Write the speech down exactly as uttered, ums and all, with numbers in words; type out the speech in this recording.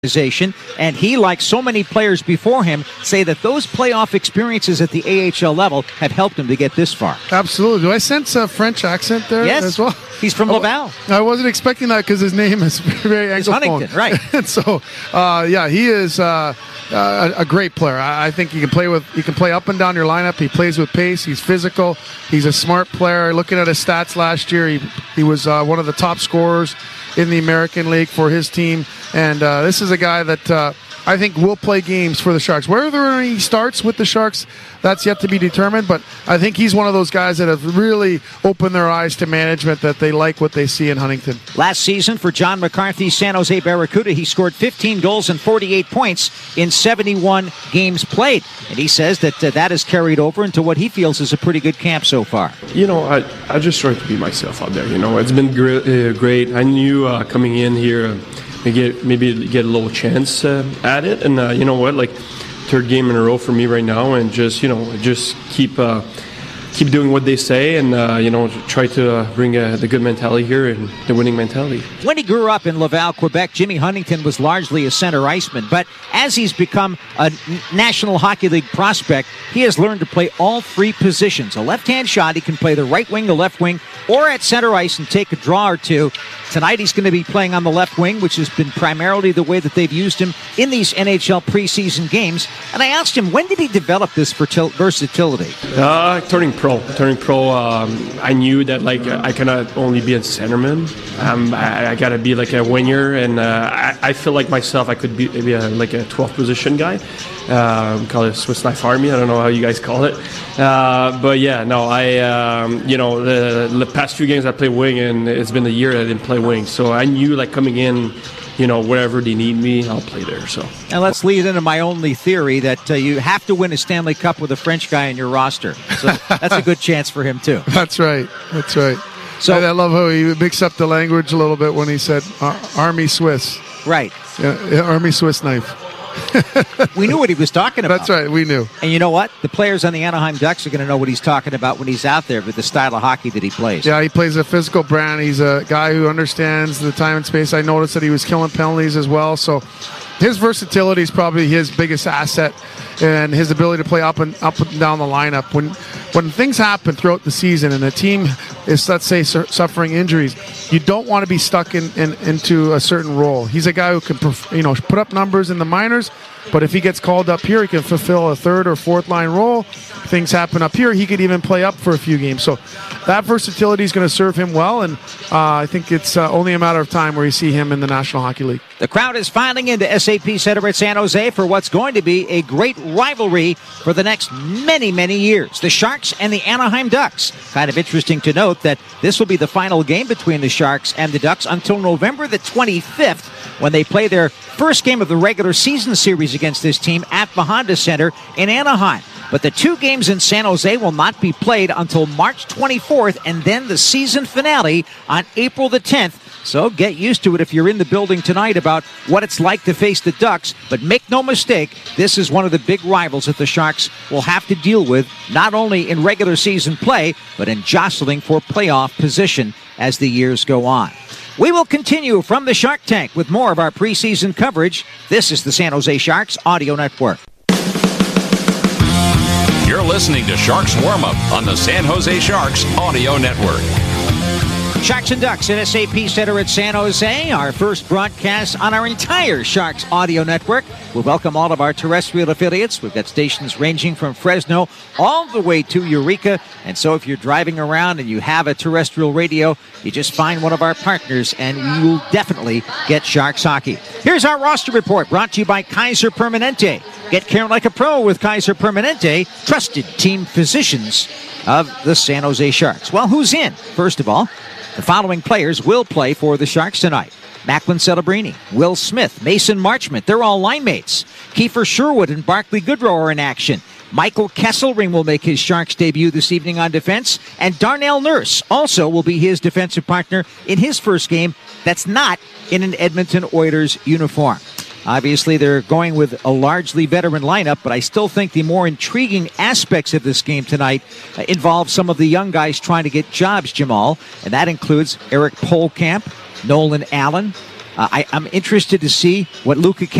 organization, and he, like so many players before him, say that those playoff experiences at the A H L level have helped him to get this far. Absolutely. Do I sense a French accent there yes. as well? He's from Laval. I wasn't expecting that because his name is very anglophone. It's Huntington, right. And so, uh, yeah, he is uh, uh, a great player. I, I think he can play with. He can play up and down your lineup. He plays with pace. He's physical. He's a smart player. Looking at his stats last year, he he was uh, one of the top scorers in the American League for his team. And uh, this is a guy that uh, I think will play games for the Sharks. Whether he starts with the Sharks, that's yet to be determined. But I think he's one of those guys that have really opened their eyes to management, that they like what they see in Huntington. Last season for John McCarthy's San Jose Barracuda, he scored fifteen goals and forty-eight points in seventy-one games played. And he says that uh, that has carried over into what he feels is a pretty good camp so far. You know, I, I just try to be myself out there. You know, it's been gr- uh, great. I knew uh, coming in here, uh, maybe get, maybe get a little chance uh, at it. And uh, you know what, like, third game in a row for me right now, and just, you know, just keep uh, keep doing what they say, and uh, you know, try to uh, bring uh, the good mentality here and the winning mentality. When he grew up in Laval, Quebec, Jimmy Huntington was largely a center iceman, but as he's become a National Hockey League prospect, he has learned to play all three positions. A left-hand shot, he can play the right wing, the left wing, or at center ice and take a draw or two. Tonight he's going to be playing on the left wing, which has been primarily the way that they've used him in these N H L preseason games. And I asked him, when did he develop this versatility? Uh, turning pro. Turning pro, um, I knew that, like, I cannot only be a centerman. Um, I, I got to be like a winger, and uh, I, I feel like myself I could be maybe a, like a twelfth position guy. Uh, we call it Swiss Knife Army. I don't know how you guys call it. Uh, but yeah, no, I, um, you know, the, the past few games I played wing, and it's been a year I didn't play wing. So I knew, like, coming in, you know, wherever they need me, I'll play there. So. And let's lead into my only theory that uh, you have to win a Stanley Cup with a French guy in your roster. So that's a good chance for him, too. That's right. That's right. So and I love how he mixed up the language a little bit when he said uh, Army Swiss. Right. Yeah, yeah, Army Swiss knife. We knew what he was talking about. That's right, we knew. And you know what? The players on the Anaheim Ducks are going to know what he's talking about when he's out there with the style of hockey that he plays. Yeah, he plays a physical brand. He's a guy who understands the time and space. I noticed that he was killing penalties as well. So his versatility is probably his biggest asset, and his ability to play up and up and down the lineup. When when things happen throughout the season and the team is, let's say, su- suffering injuries, you don't want to be stuck in, in into a certain role. He's a guy who can, you know, put up numbers in the minors, but if he gets called up here, he can fulfill a third or fourth line role. Things happen up here, he could even play up for a few games. So that versatility is going to serve him well, and uh, I think it's uh, only a matter of time where you see him in the National Hockey League. The crowd is filing into S A P Center at San Jose for what's going to be a great rivalry for the next many, many years. The Sharks and the Anaheim Ducks. Kind of interesting to note that this will be the final game between the Sharks and the Ducks until November the twenty-fifth, when they play their first game of the regular season series against this team at the Honda Center in Anaheim. But the two games in San Jose will not be played until March twenty-fourth, and then the season finale on April the tenth. So get used to it if you're in the building tonight about what it's like to face the Ducks. But make no mistake, this is one of the big rivals that the Sharks will have to deal with, not only in regular season play, but in jostling for playoff position as the years go on. We will continue from the Shark Tank with more of our preseason coverage. This is the San Jose Sharks Audio Network. You're listening to Sharks Warm Up on the San Jose Sharks Audio Network. Sharks and Ducks at S A P Center at San Jose, our first broadcast on our entire Sharks Audio Network. We'll welcome all of our terrestrial affiliates. We've got stations ranging from Fresno all the way to Eureka. And so if you're driving around and you have a terrestrial radio, you just find one of our partners and you will definitely get Sharks hockey. Here's our roster report brought to you by Kaiser Permanente. Get care like a pro with Kaiser Permanente, trusted team physicians of the San Jose Sharks. Well, who's in? First of all, the following players will play for the Sharks tonight. Macklin Celebrini, Will Smith, Mason Marchment, they're all line mates. Kiefer Sherwood and Barclay Goodrow are in action. Michael Kesselring will make his Sharks debut this evening on defense, and Darnell Nurse also will be his defensive partner in his first game that's not in an Edmonton Oilers uniform. Obviously, they're going with a largely veteran lineup, but I still think the more intriguing aspects of this game tonight uh, involve some of the young guys trying to get jobs, Jamal, and that includes Eric Polkamp, Nolan Allen, Uh, I, I'm interested to see what Luka